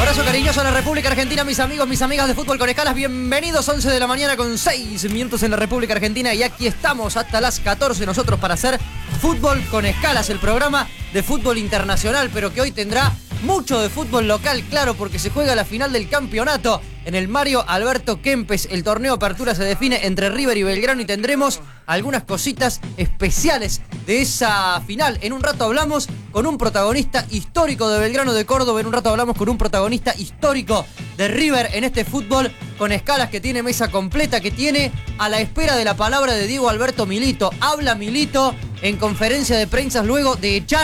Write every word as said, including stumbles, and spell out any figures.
Abrazo cariñoso a la República Argentina, mis amigos, mis amigas de Fútbol con Escalas. Bienvenidos, once de la mañana con seis minutos en la República Argentina. Y aquí estamos hasta las catorce nosotros para hacer Fútbol con Escalas, el programa de fútbol internacional, pero que hoy tendrá mucho de fútbol local, claro, porque se juega la final del campeonato en el Mario Alberto Kempes. El torneo Apertura se define entre River y Belgrano y tendremos algunas cositas especiales de esa final. En un rato hablamos con un protagonista histórico de Belgrano de Córdoba, en un rato hablamos con un protagonista histórico de River en este Fútbol con Escalas, que tiene mesa completa, que tiene a la espera de la palabra de Diego Alberto Milito. Habla Milito en conferencia de prensa luego de echar